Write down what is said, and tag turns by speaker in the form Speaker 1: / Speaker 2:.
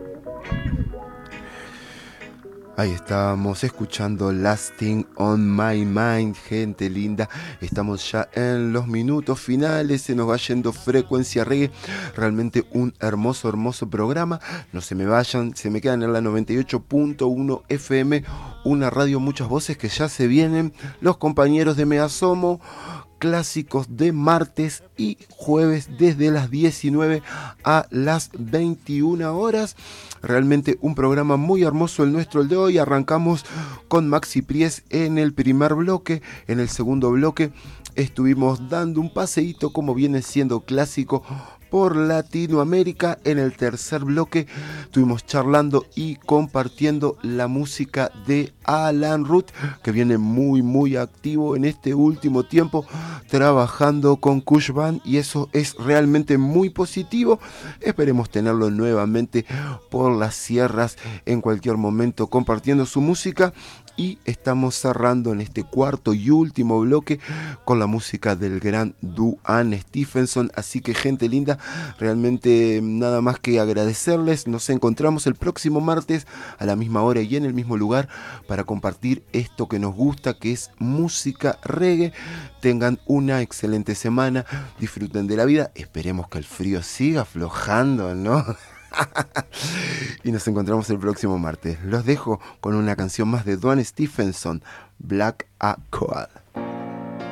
Speaker 1: Ahí estábamos escuchando Last Thing on My Mind, gente linda. Estamos ya en los minutos finales, se nos va yendo Frecuencia Reggae. Realmente un hermoso, hermoso programa. No se me vayan, se me quedan en la 98.1 FM, una radio, muchas voces que ya se vienen. Los compañeros de Me Asomo, clásicos de martes y jueves desde las 19 a las 21 horas. Realmente un programa muy hermoso el nuestro, el de hoy. Arrancamos con Maxi Priest en el primer bloque. En el segundo bloque estuvimos dando un paseíto, como viene siendo clásico, por Latinoamérica. En el tercer bloque estuvimos charlando y compartiendo la música de Alan Root, que viene muy muy activo en este último tiempo trabajando con Kush Band, y eso es realmente muy positivo. Esperemos tenerlo nuevamente por las sierras en cualquier momento compartiendo su música. Y estamos cerrando en este cuarto y último bloque con la música del gran Duane Stephenson. Así que, gente linda, realmente nada más que agradecerles. Nos encontramos el próximo martes a la misma hora y en el mismo lugar para compartir esto que nos gusta, que es música reggae. Tengan una excelente semana, disfruten de la vida. Esperemos que el frío siga aflojando, ¿no? Y nos encontramos el próximo martes. Los dejo con una canción más de Duane Stephenson, Black Aqua.